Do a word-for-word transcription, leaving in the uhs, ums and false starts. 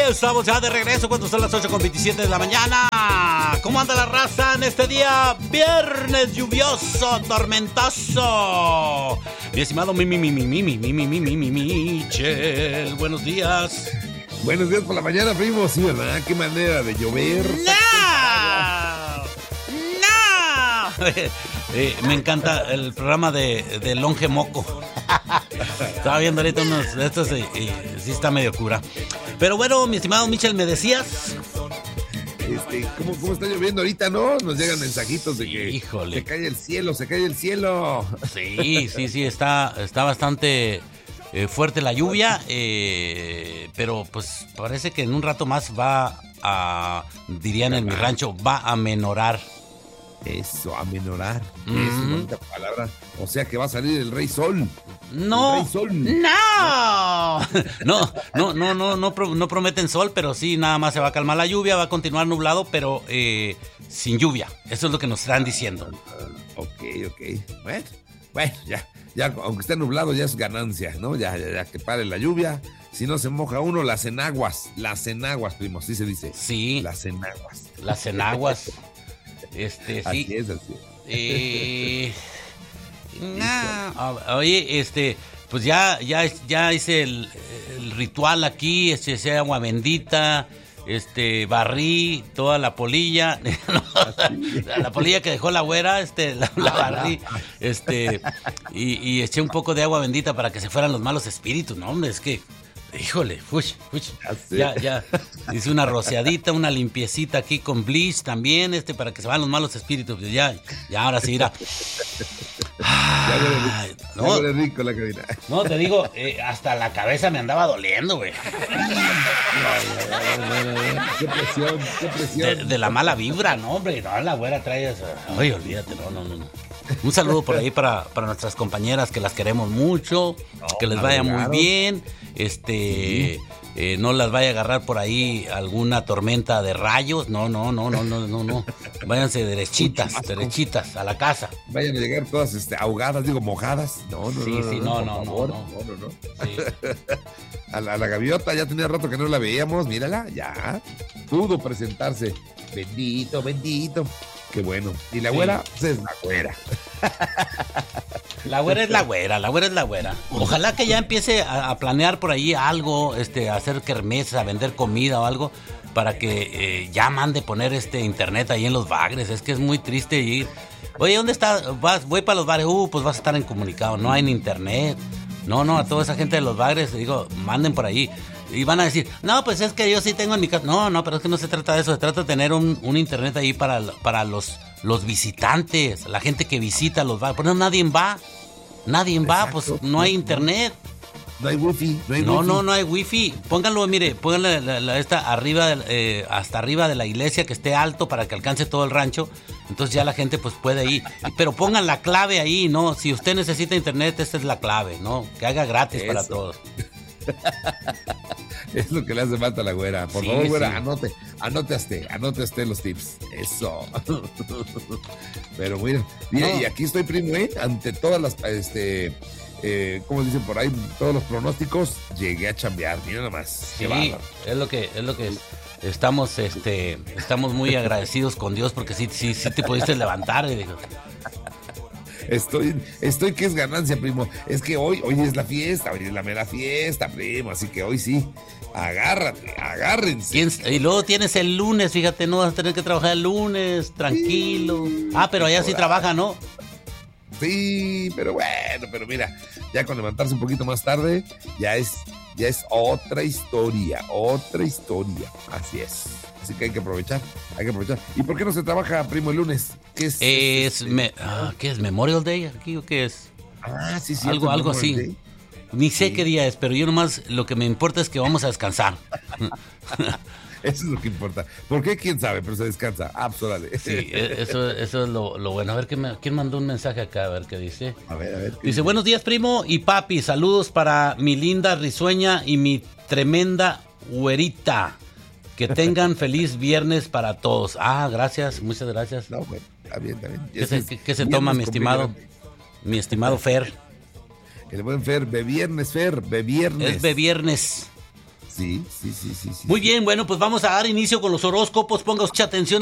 estamos ya de regreso cuando son las ocho con veintisiete de la mañana. ¿Cómo anda la raza en este día? Viernes lluvioso, tormentoso. Mi estimado Mimi, Mimi, Mimi, Mimi, Mimi, Mimi, Michel. Buenos días. Buenos días por la mañana, primo. Sí, ¿verdad? Qué manera de llover. ¡No! ¡No! Eh, me encanta el programa de, de Longe Moco. Estaba viendo ahorita unos de estos y, y sí está medio cura. Pero bueno, mi estimado Michel, ¿me decías? Este, ¿cómo, ¿Cómo está lloviendo ahorita, no? Nos llegan mensajitos de que Híjole. se cae el cielo, se cae el cielo. Sí, sí, sí, está, está bastante eh, fuerte la lluvia, eh, pero pues parece que en un rato más va a, dirían en mi rancho, va a menorar. Eso, amenorar. Mm. Es una bonita palabra. O sea que va a salir el Rey Sol. No, El Rey Sol. no, no, no, no, no, no, pro, no prometen sol, pero sí, nada más se va a calmar la lluvia, va a continuar nublado, pero eh, sin lluvia. Eso es lo que nos están diciendo. Ok, ok. Bueno, bueno, ya, ya, aunque esté nublado, ya es ganancia, ¿no? Ya, ya, ya que pare la lluvia. Si no se moja uno, las enaguas. Las enaguas, primo, sí se dice. Sí. Las enaguas. Las enaguas. Este, sí. Así es, así es. Eh, no. Oye, este, pues ya, ya, ya hice el, el ritual aquí, este, ese agua bendita, este, barrí toda la polilla, la, la polilla que dejó la güera, este, la, la barrí, este, y, y eché un poco de agua bendita para que se fueran los malos espíritus, no, hombre, es que, híjole, fuch, fuch. Ya, ya, hice una rociadita, una limpiecita aquí con bleach también, este, para que se vayan los malos espíritus. Ya, ya, ahora sí irá. Ya huele rico, no, ya huele rico la cabina. No, te digo, eh, hasta la cabeza me andaba doliendo, güey. Qué presión, qué presión. De, de la mala vibra, no, hombre. No, la güera trae eso. Ay, olvídate, no, no, no, no. Un saludo por ahí para, para nuestras compañeras que las queremos mucho, no, que les vaya muy bien, este, sí. eh, no las vaya a agarrar por ahí alguna tormenta de rayos, no, no, no, no, no, no, no, váyanse derechitas, derechitas a la casa. Vayan a llegar todas este, ahogadas, digo, mojadas, no, no, sí, no, sí, no, no, no, favor, no, no, no, no. Sí. A, la, a la gaviota ya tenía rato que no la veíamos, mírala, ya, pudo presentarse, bendito, bendito. Qué bueno. Y la güera, sí. Pues es la güera. La güera es la güera, la güera es la güera. Ojalá que ya empiece a, a planear por ahí algo, este, a hacer kermés, a vender comida o algo, para que eh, ya mande poner este internet ahí en los bagres. Es que es muy triste ir. Oye, ¿dónde estás? Vas, voy para los bagres. Uh, pues vas a estar incomunicado. No hay ni internet. No, no, a toda esa gente de los bagres, digo, manden por ahí. Y van a decir, no, pues es que yo sí tengo en mi casa. No, no, pero es que no se trata de eso. Se trata de tener un, un internet ahí para, para los, los visitantes, la gente que visita los bares. Pero no, nadie va. Nadie va, pues no hay internet. No hay wifi. No, hay no, wifi. no, no hay wifi. Pónganlo, mire, pónganle la, la, esta arriba, eh, hasta arriba de la iglesia, que esté alto para que alcance todo el rancho. Entonces ya la gente pues puede ir. Pero pongan la clave ahí, ¿no? Si usted necesita internet, esta es la clave, ¿no? Que haga gratis eso. Para todos. Es lo que le hace falta a la güera. Por sí, favor, güera, sí. anote, anote, anote los tips. Eso. Pero mira, mira no. Y aquí estoy, primo, ¿eh? Ante todas las, este, eh, ¿cómo dicen por ahí? Todos los pronósticos, llegué a chambear. Mira nomás. Sí, es lo que, es lo que estamos, este, estamos muy agradecidos con Dios porque sí, sí, sí te pudiste levantar y dijo. Estoy, estoy que es ganancia, primo. Es que hoy, hoy es la fiesta, hoy es la mera fiesta, primo. Así que hoy sí, agárrate, agárrense. Y luego tienes el lunes, fíjate, no vas a tener que trabajar el lunes, tranquilo. Sí, ah, pero allá sí trabaja, ¿no? Sí, pero bueno, pero mira, ya con levantarse un poquito más tarde, ya es, ya es otra historia, otra historia. Así es. Así que hay que aprovechar, hay que aprovechar. ¿Y por qué no se trabaja, primo, el lunes? ¿Qué es? Es, este? me, ah, ¿qué es? ¿Memorial Day aquí o qué es? Ah, sí, sí. Algo, algo así. Day. Ni sé sí. qué día es, pero yo nomás lo que me importa es que vamos a descansar. Eso es lo que importa. ¿Por qué? ¿Quién sabe? Pero se descansa. Ah, pues órale. Sí, eso, eso es lo, lo bueno. A ver, ¿quién, me, ¿quién mandó un mensaje acá? A ver qué dice. A ver, a ver. Dice, buenos días, primo y papi. Saludos para mi linda risueña y mi tremenda güerita. Que tengan feliz viernes para todos. Ah, gracias, muchas gracias. No, bueno, está bien, está bien. ¿Qué se, qué, qué se toma, mi estimado? Mi estimado Fer. El buen Fer, beviernes, Fer, beviernes. Es beviernes. Sí, sí, sí, sí, sí. Muy bien, bueno, pues vamos a dar inicio con los horóscopos. Ponga mucha atención.